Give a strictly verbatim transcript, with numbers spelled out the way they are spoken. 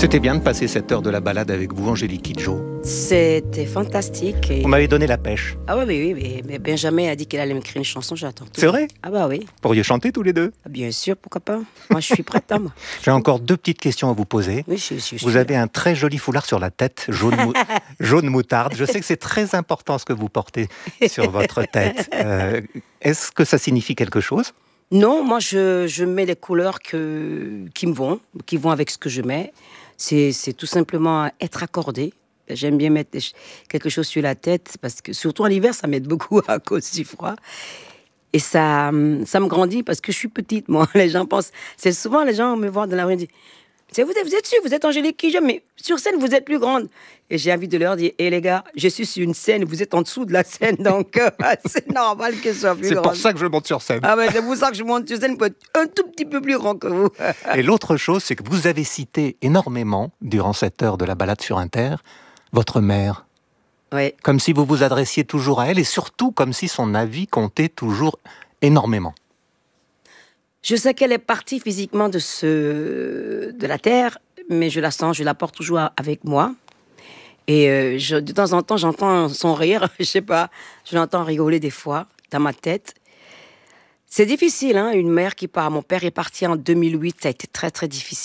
C'était bien de passer cette heure de la balade avec vous, Angélique Kidjo. C'était fantastique. Et... Vous m'avez donné la pêche. Ah oui, oui, oui. Mais Benjamin a dit qu'il allait m'écrire une chanson, j'attends. C'est vrai? Ah bah oui. Vous pourriez chanter tous les deux? Bien sûr, pourquoi pas. Moi, je suis prête, hein, moi. J'ai encore deux petites questions à vous poser. Oui, je, je, je vous avez là. Un très joli foulard sur la tête, jaune, mou... jaune moutarde. Je sais que c'est très important ce que vous portez sur votre tête. Euh, est-ce que ça signifie quelque chose? Non, moi, je, je mets les couleurs que, qui me vont, qui vont avec ce que je mets. C'est, c'est tout simplement être accordé. J'aime bien mettre quelque chose sur la tête, parce que surtout en hiver, ça m'aide beaucoup à cause du froid. Et ça, ça me grandit parce que je suis petite, moi. Les gens pensent... C'est souvent, les gens me voient dans la rue et disent « Vous êtes, vous êtes sûr, vous êtes Angélique Kidjo, mais sur scène, vous êtes plus grande. » Et j'ai envie de leur dire « Hé hey, les gars, je suis sur une scène, vous êtes en dessous de la scène, donc euh, c'est normal que je sois plus c'est grande. » C'est pour ça que je monte sur scène. Ah ben, c'est pour ça que je monte sur scène pour être un tout petit peu plus grand que vous. Et l'autre chose, c'est que vous avez cité énormément, durant cette heure de la balade sur Inter, votre mère. Oui. Comme si vous vous adressiez toujours à elle, et surtout comme si son avis comptait toujours énormément. Je sais qu'elle est partie physiquement de, ce... de la terre, mais je la sens, je la porte toujours avec moi. Et euh, je, de temps en temps, j'entends son rire, je sais pas, je l'entends rigoler des fois, dans ma tête. C'est difficile, hein, une mère qui part. Mon père est parti en deux mille huit, ça a été très très difficile.